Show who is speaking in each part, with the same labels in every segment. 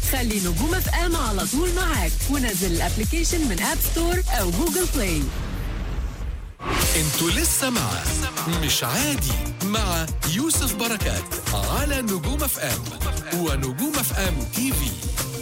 Speaker 1: خلي نجوم اف ام على طول معاك، ونزل الابليكيشن من اب ستور او جوجل بلاي.
Speaker 2: انتوا لسه مع مش عادي مع يوسف بركات على نجوم اف ام ونجوم اف ام تي في.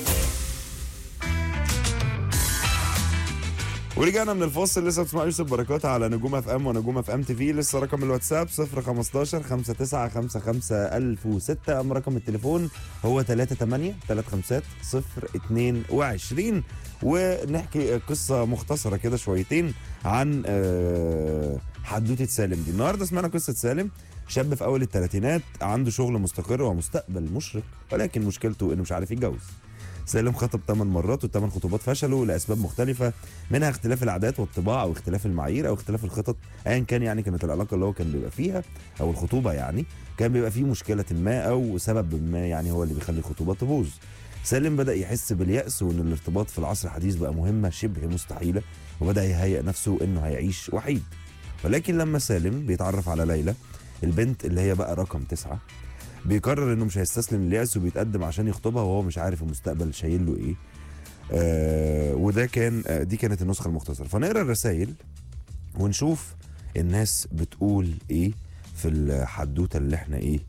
Speaker 3: ورجعنا من الفاصل. لسه بتسمع يوسف بركات على نجوم اف ام ونجوم اف ام تي في. لسه رقم الواتساب 015 5955 1006. اما رقم التليفون هو 38 35 022. ونحكي قصه مختصره كده شويتين عن حدوته سالم دي. النهارده سمعنا قصه سالم، شاب في اول الثلاثينات عنده شغل مستقر ومستقبل مشرق، ولكن مشكلته انه مش عارف يتجوز. سالم خطب 8 مرات وال8 خطوبات فشلوا لاسباب مختلفه، منها اختلاف العادات والطباع او اختلاف المعايير او اختلاف الخطط، ايا كان يعني كانت العلاقه اللي هو كان بيبقى فيها او الخطوبه يعني كان بيبقى فيه مشكله ما او سبب ما يعني هو اللي بيخلي الخطوبه تبوظ. سالم بدا يحس بالياس وان الارتباط في العصر الحديث بقى مهمه شبه مستحيله، وبدا يهيئ نفسه انه هيعيش وحيد. ولكن لما سالم بيتعرف على ليلى البنت اللي هي بقى رقم 9، بيقرر انه مش هيستسلم لليأس وبيتقدم عشان يخطبها وهو مش عارف المستقبل شايل له ايه. وده كان دي كانت النسخه المختصره. فنقرا الرسائل ونشوف الناس بتقول ايه في الحدوته اللي احنا ايه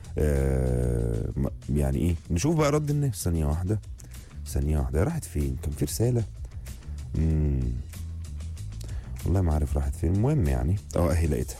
Speaker 3: يعني ايه. نشوف بقى رد الناس. ثانيه واحده راحت فين؟ كان في رساله والله ما عارف راحت فين. المهم يعني اهي لقيتها.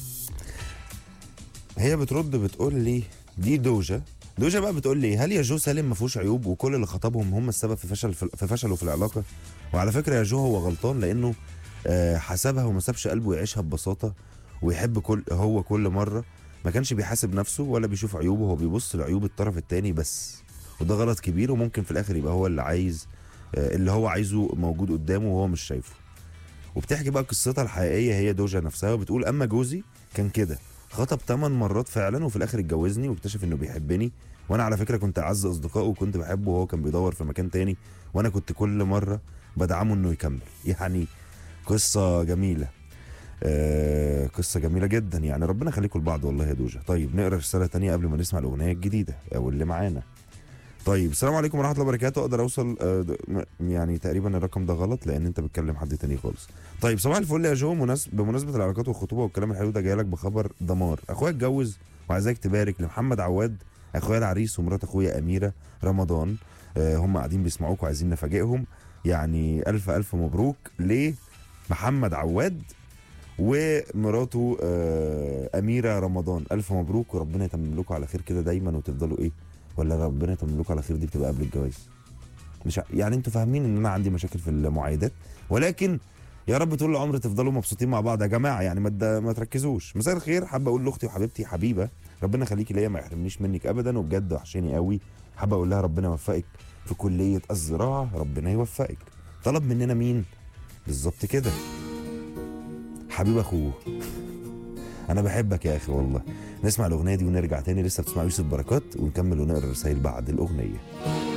Speaker 3: هي بترد بتقول لي دي دوجة بقى بتقول لي هل يا جو سالم ما فيهوش عيوب وكل اللي خطبهم هم السبب في فشله في العلاقه؟ وعلى فكره يا جو هو غلطان لانه حسبها وما سابش قلبه يعيشها ببساطه ويحب كل مره ما كانش بيحاسب نفسه ولا بيشوف عيوبه، هو بيبص لعيوب الطرف الثاني بس، وده غلط كبير وممكن في الاخر يبقى هو اللي هو عايزه موجود قدامه وهو مش شايفه. وبتحكي بقى قصتها الحقيقيه هي دوجة نفسها وبتقول اما جوزي كان كده، خطب 8 مرات فعلا وفي الاخر اتجوزني واكتشف انه بيحبني، وانا على فكره كنت اعز اصدقائه وكنت بحبه وهو كان بيدور في مكان تاني وانا كنت كل مره بدعمه انه يكمل. يعني قصه جميله. قصه جميله جدا يعني. ربنا يخليكم لبعض والله يا دوجة. طيب نقرا رساله تانية قبل ما نسمع الاغنيه الجديده او اللي معانا. طيب السلام عليكم ورحمه الله وبركاته. اقدر اوصل يعني تقريبا الرقم ده غلط لان انت بتكلم حد تاني خالص. طيب صباح الفل يا جو، بمناسبه العلاقات والخطوبه والكلام الحلو ده جاي لك بخبر دمار. اخويا اتجوز وعايزاك تبارك لمحمد عواد اخويا العريس ومرات اخويا اميره رمضان. هم قاعدين بيسمعوك وعايزين نفاجئهم. يعني الف الف مبروك لمحمد عواد ومراته اميره رمضان. الف مبروك وربنا يتمم لكم على خير كده دايما وتفضلوا ايه، ولا ربنا يتمم لكم على خير دي بتبقى قبل الجواز؟ مش يعني انتوا فاهمين ان انا عندي مشاكل في المعايدات، ولكن يا رب طول العمر تفضلوا مبسوطين مع بعض يا جماعه. يعني ما تركزوش. مساء الخير، حابه اقول لاختي وحبيبتي حبيبه ربنا يخليكي ليا ما يحرمنيش منك ابدا وبجد وحشاني قوي. حابه اقول لها ربنا يوفقك في كليه الزراعه، ربنا يوفقك. طلب مننا مين بالظبط كده؟ حبيب اخوه. انا بحبك يا اخي والله. نسمع الاغنيه دي ونرجع تاني. لسه بتسمع يوسف بركات ونكمل ونقرا الرسايل بعد الاغنيه.